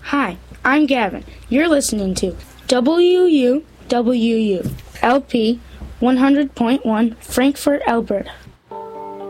Hi, I'm Gavin. You're listening to WUWU LP 100.1 Frankfort, Alberta.